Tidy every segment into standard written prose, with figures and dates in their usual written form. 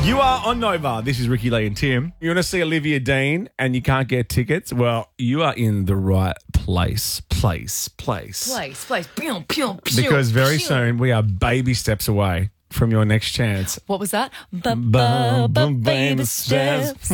You are on Nova. This is Ricky Lee and Tim. You want to see Olivia Dean and you can't get tickets? Well, you are in the right place. Place. Pew, pew, pew, Because very pew. soon we are baby steps away from your next chance. What was that? Baby steps.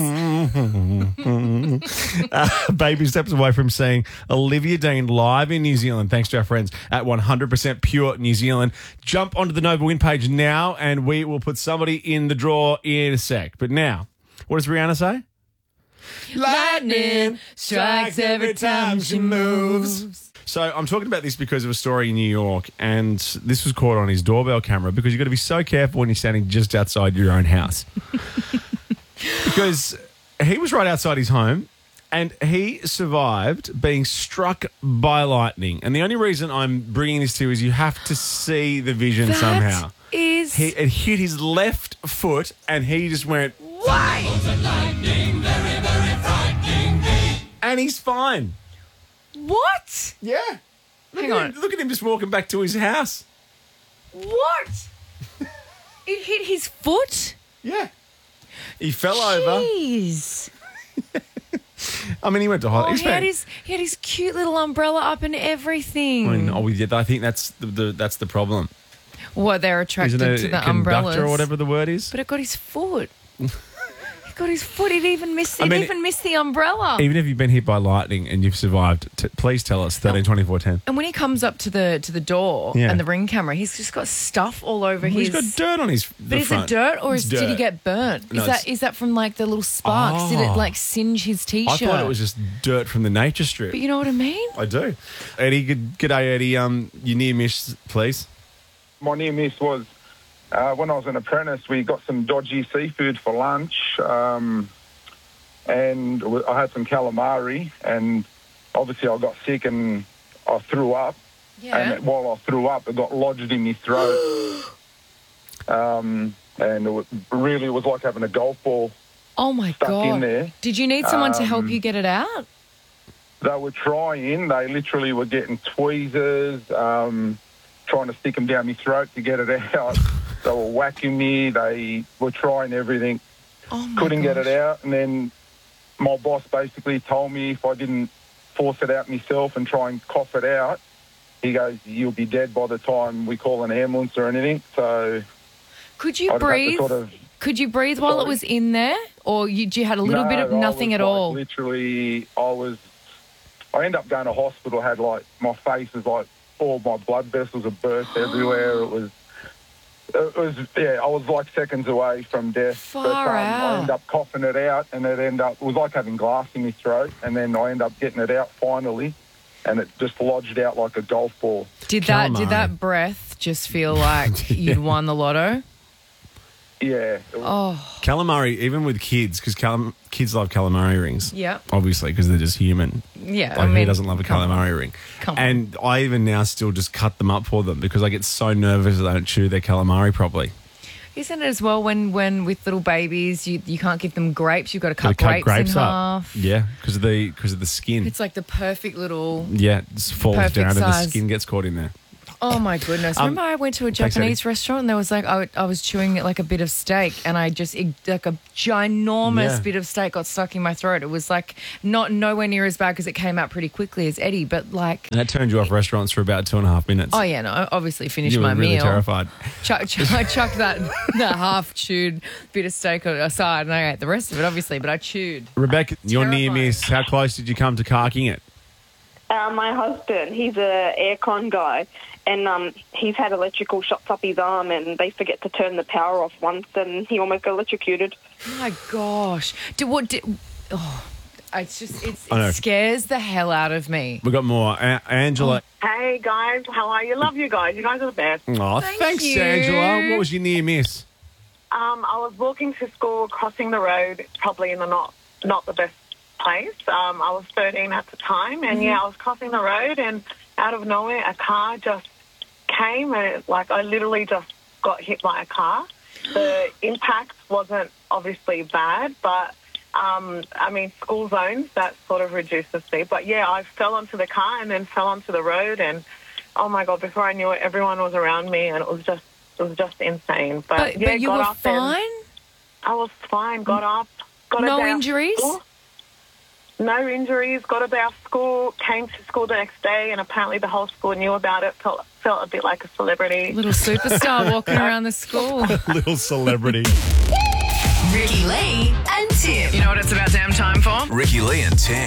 Baby steps away from seeing Olivia Dean live in New Zealand, thanks to our friends at 100% Pure New Zealand. Jump onto the Nova Win page now and we will put somebody in the draw in a sec. But now, what does Rihanna say? Lightning strikes every time she moves. So I'm talking about this because of a story in New York, and this was caught on his doorbell camera because you've got to be so careful when you're standing just outside your own house. Because he was right outside his home, and he survived being struck by lightning. And the only reason I'm bringing this to you is you have to see the vision somehow. It hit his left foot, and he just went, Why? and he's fine. What? Yeah. Hang on. Look at him just walking back to his house. What? It hit his foot? Yeah. He fell over. Jeez. I mean, he went to Oh, hospital. he had his cute little umbrella up and everything. I think that's the problem. What, they're attracted Isn't it to a the conductor umbrellas or whatever the word is? But it got his foot. It got his foot. It even missed. I mean, even missed the umbrella. Even if you've been hit by lightning and you've survived, please tell us 13 24 10. And when he comes up to the door Yeah. and the ring camera, he's just got stuff all over He's his. got dirt on his. But is it dirt or It's did he dirt. get burnt? No, Is that from like the little sparks? Did it Oh. like singe his I t-shirt? thought it was just dirt from the nature strip. But you know what I mean? I do. Eddie, g'day, Eddie. Your near miss, please. My near miss was when I was an apprentice, we got some dodgy seafood for lunch, and I had some calamari, and obviously I got sick and I threw up. Yeah. And while I threw up, it got lodged in my throat. And it was like having a golf ball Oh my stuck god! in there. Did you need someone to help you get it out? They were trying. They literally were getting tweezers, trying to stick them down my throat to get it out. They were whacking me. They were trying everything. Oh my Couldn't get gosh. it out. And then my boss basically told me if I didn't force it out myself and try and cough it out, he goes, you'll be dead by the time we call an ambulance or anything. So Could you I'd have to breathe? sort of- Could you breathe while it Sorry? was in there, or you had a little bit of No, nothing I at was all? Literally, I ended up going to hospital, had like, my face is like, all my blood vessels are burst everywhere. It was, I was like seconds away from death. Far out. I ended up coughing it out, and it was like having glass in my throat, and then I ended up getting it out finally, and it just lodged out like a golf ball. Did Calamari. that breath just feel like you'd won the lotto? Yeah. It was, Oh, Calamari, even with kids, because kids love calamari rings. yeah, Obviously, because they're just human. yeah. Like, who doesn't love a calamari ring? Come on. And I even now still just cut them up for them because I get so nervous that I don't chew their calamari properly. Isn't it as well when with little babies you can't give them grapes? You've got to cut, Gotta grapes in half. Yeah, because of the skin. It's like the perfect little. Yeah, it just falls Perfect down and the size. skin gets caught in there. Oh my goodness! Remember, I went to a thanks, Japanese restaurant and there was like I was chewing like a bit of steak and I just like a ginormous Yeah. bit of steak got stuck in my throat. It was like nowhere near as bad because it came out pretty quickly as Eddie, but like. And that turned you off restaurants for about 2.5 minutes. Oh yeah, no! I obviously finished you were my really meal. terrified. I chucked that half chewed bit of steak aside and I ate the rest of it, obviously, but I chewed. Rebecca, your near Terrifying. miss, how close did you come to carking it? My husband, he's a aircon guy, and he's had electrical shocks up his arm, and they forget to turn the power off once, and he almost got electrocuted. Oh my gosh! It's just I know. it scares the hell out of me. We got more. Angela. Hey guys, how are you? Love you guys. You guys are the best. Oh, Thank thanks, you. Angela. What was your near miss? I was walking to school, crossing the road, probably in the not the best place. I was 13 at the time, and I was crossing the road, and out of nowhere, a car just came, and I literally just got hit by a car. The impact wasn't obviously bad, but school zones, that sort of reduces speed. But yeah, I fell onto the car and then fell onto the road, and oh my God, before I knew it, everyone was around me, and it was just insane. But But you got were up fine. I was fine. Got up. Got No about injuries? school. No injuries. Got about school. Came to school the next day, and apparently the whole school knew about it. Felt a bit like a celebrity. Little superstar walking around the school. Little celebrity. Ricky Lee and Tim. You know what it's about damn time for? Ricky Lee and Tim.